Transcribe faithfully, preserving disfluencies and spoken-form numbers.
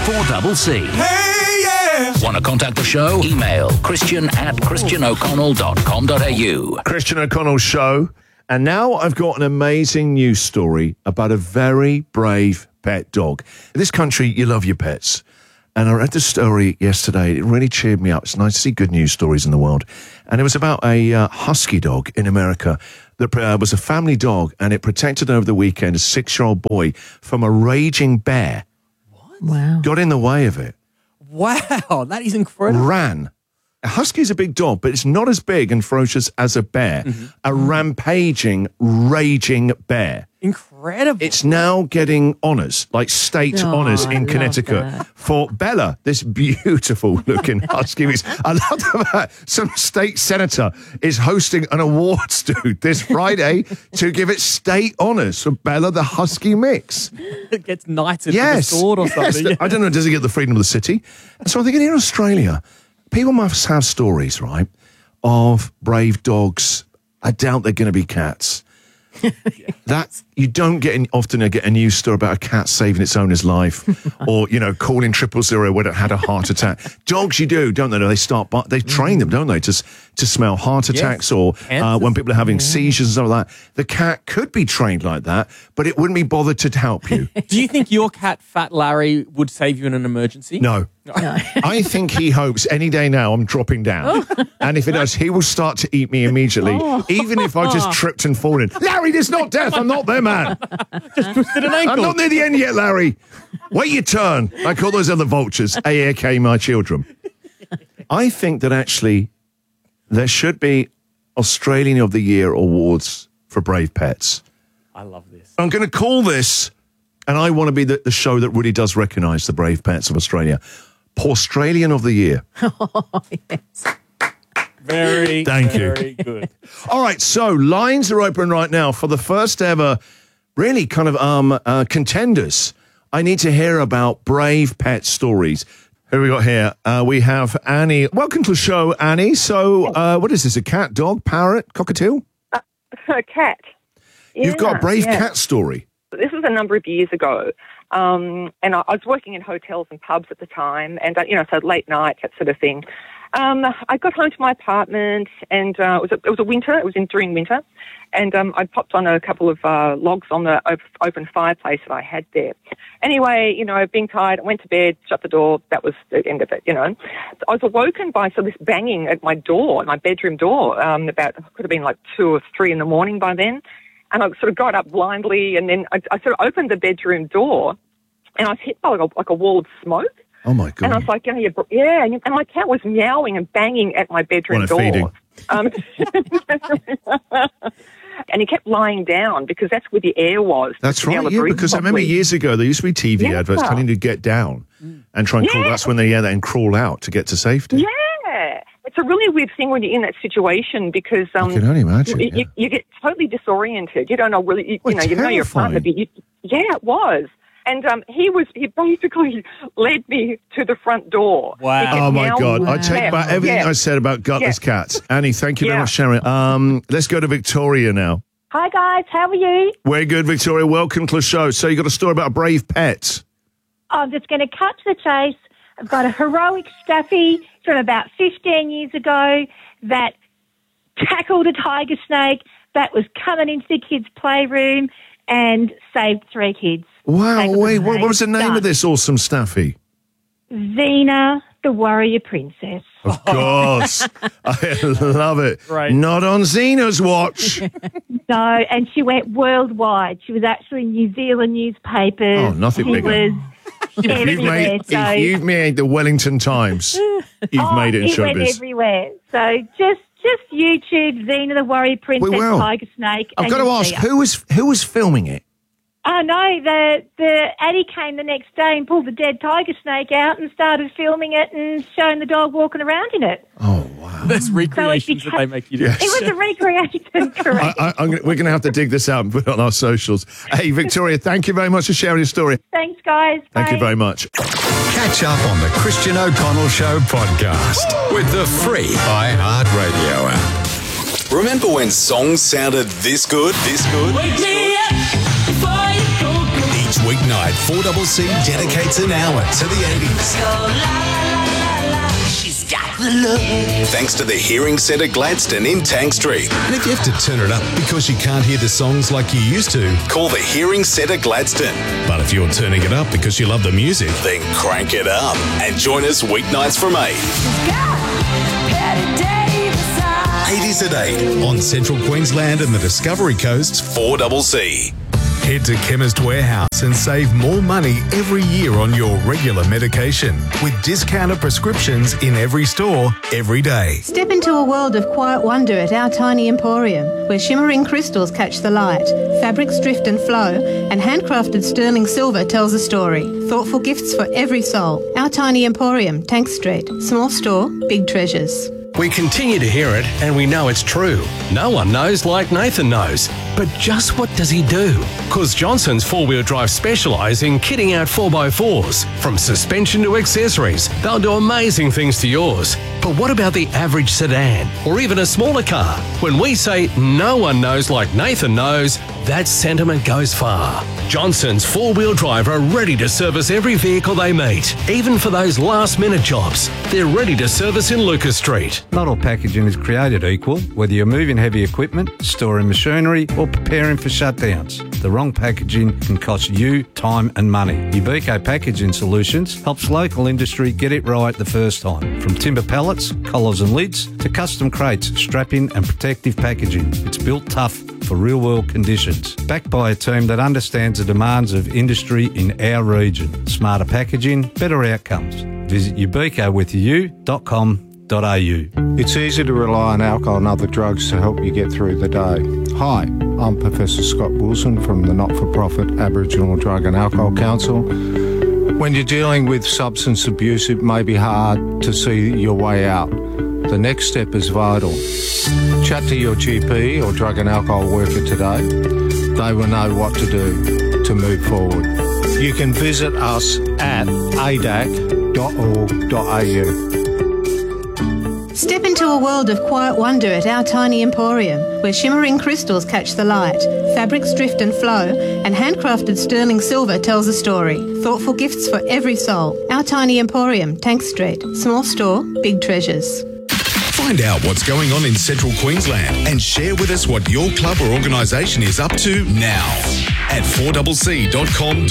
four C C. Hey, yeah! Want to contact the show? Email christian at christian o'connell dot com dot a u. Christian O'Connell Show. And now I've got an amazing news story about a very brave pet dog. In this country, you love your pets. And I read the story yesterday. It really cheered me up. It's nice to see good news stories in the world. And it was about a uh, husky dog in America that uh, was a family dog, and it protected over the weekend a six-year-old boy from a raging bear. What? Wow. Got in the way of it. Wow, that is incredible. Ran. A husky is a big dog, but it's not as big and ferocious as a bear. Mm-hmm. A rampaging, raging bear. Incredible. It's now getting honours, like state Oh, honours I in love Connecticut that. for Bella, this beautiful-looking husky. I love that some state senator is hosting an awards, dude, this Friday to give it state honours for Bella the husky mix. It gets knighted Yes, with a sword or yes. something. I don't know, does it get the freedom of the city? And so I'm thinking, in Australia, people must have stories, right, of brave dogs. I doubt they're going to be cats. That you don't get in, often get a news story about a cat saving its owner's life, or you know calling triple zero when it had a heart attack. Dogs, you do, don't they? They start, but they train them, don't they, to s- to smell heart attacks, yes. or uh, when people are having seizures and stuff like that. The cat could be trained like that, but it wouldn't be bothered to help you. Do you think your cat, Fat Larry, would save you in an emergency? No. No. I think he hopes any day now I'm dropping down. And if it does, he will start to eat me immediately, Oh. even if I just tripped and fallen. Larry, there's not death. I'm not there, man. Just twisted an ankle. I'm not near the end yet, Larry. Wait your turn. I call those other vultures, A A K my children. I think that actually there should be Australian of the Year awards for brave pets. I love this. I'm going to call this, and I want to be the, the show that really does recognise the brave pets of Australia, Australian of the Year. Oh, yes. Very, Thank you. very good. All right, so lines are open right now for the first ever, really kind of um uh, contenders. I need to hear about brave pet stories. Who we got here? Uh, we have Annie. Welcome to the show, Annie. So, uh, what is this? A cat, dog, parrot, cockatiel? Uh, a cat. Yeah, You've got a brave yeah. cat story. This was a number of years ago, um, and I, I was working in hotels and pubs at the time, and uh, you know, so late night, that sort of thing. Um, I got home to my apartment, and uh, it was a, it was a winter. It was in during winter, and um, I popped on a couple of uh, logs on the op- open fireplace that I had there. Anyway, you know, being tired, I went to bed, shut the door. That was the end of it. You know, I was awoken by sort of this banging at my door, my bedroom door. Um, about could have been like two or three in the morning by then, and I sort of got up blindly, and then I, I sort of opened the bedroom door, and I was hit by like a, like a wall of smoke. Oh, my God. And I was like, you know, you're, yeah, and, and my cat was meowing and banging at my bedroom What a feeding. door. Um, and he kept lying down because that's where the air was. That's to be able right, to yeah, breathe because I remember properly. years ago there used to be T V Yeah. adverts telling you to get down and try and crawl. Yeah. That's when they hear that and crawl out to get to safety. Yeah. It's a really weird thing when you're in that situation because um, I can only imagine, you, yeah. you, you get totally disoriented. You don't know really, you, Well, you know, you know your partner, but you, yeah, it was. And um, he was, he basically led me to the front door. Wow. He kept Oh, my meowing. God. I take Yeah. back everything Yeah. I said about gutless Yeah. cats. Annie, thank you very Yeah. much, Sharon. Um, let's go to Victoria now. Hi guys, how are you? We're good, Victoria. Welcome to the show. So you got a story about a brave pet. I'm just going to cut to the chase. I've got a heroic staffy from about fifteen years ago that tackled a tiger snake that was coming into the kids' playroom and saved three kids. Wow, Tackled wait, the what, what was the snake. name Done. of this awesome staffy? Xena, the warrior princess. Of course. I love it. Right. Not on Xena's watch. No, and she went worldwide. She was actually in New Zealand newspapers. Oh, nothing she bigger. was If you've, everywhere. made, so, if you've made the Wellington Times, you've oh, made it in it went showbiz. everywhere. So just just YouTube Xena, the warrior princess, We will. tiger snake. I've and got to you'll ask, see her. who was who was filming it? Oh, no, the, the Addy came the next day and pulled the dead tiger snake out and started filming it and showing the dog walking around in it. Oh, wow. There's recreations So it that they make you do. Yes. It was a recreation, correct. I, I, I'm gonna, we're going to have to dig this out and put it on our socials. Hey, Victoria, thank you very much for sharing your story. Thanks, guys. Thank Bye. you very much. Catch up on the Christian O'Connell Show podcast with the free iHeartRadio app. Remember when songs sounded this good, this good? Wake me up before you go. Each weeknight, four C C dedicates an hour to the eighties. She's got the look. Thanks to the Hearing Centre Gladstone in Tank Street. And if you have to turn it up because you can't hear the songs like you used to, call the Hearing Centre Gladstone. But if you're turning it up because you love the music, then crank it up and join us weeknights from eight. eighties at eight on Central Queensland and the Discovery Coast's four C C. Head to Chemist Warehouse and save more money every year on your regular medication with discounted prescriptions in every store, every day. Step into a world of quiet wonder at our tiny emporium, where shimmering crystals catch the light, fabrics drift and flow, and handcrafted sterling silver tells a story. Thoughtful gifts for every soul. Our tiny emporium, Tank Street. Small store, big treasures. We continue to hear it, and we know it's true. No one knows like Nathan knows. But just what does he do? Because Johnson's four-wheel drive specialise in kitting out four by fours. From suspension to accessories, they'll do amazing things to yours. But what about the average sedan, or even a smaller car? When we say no one knows like Nathan knows, that sentiment goes far. Johnson's four-wheel drive are ready to service every vehicle they meet, even for those last-minute jobs. They're ready to service in Lucas Street. Not all packaging is created equal, whether you're moving heavy equipment, storing machinery, or preparing for shutdowns. The wrong packaging can cost you time and money. Ubico Packaging Solutions helps local industry get it right the first time. From timber pallets, collars and lids, to custom crates, strapping and protective packaging. It's built tough for real-world conditions. Backed by a team that understands the demands of industry in our region. Smarter packaging, better outcomes. Visit ubico with u dot com dot a u. It's easy to rely on alcohol and other drugs to help you get through the day. Hi, I'm Professor Scott Wilson from the not-for-profit Aboriginal Drug and Alcohol Council. When you're dealing with substance abuse, it may be hard to see your way out. The next step is vital. Chat to your G P or drug and alcohol worker today. They will know what to do to move forward. You can visit us at a d a c dot org dot a u. Step into a world of quiet wonder at our tiny emporium, where shimmering crystals catch the light, fabrics drift and flow, and handcrafted sterling silver tells a story. Thoughtful gifts for every soul. Our tiny emporium, Tank Street. Small store, big treasures. Find out what's going on in Central Queensland and share with us what your club or organisation is up to now at four c c dot com dot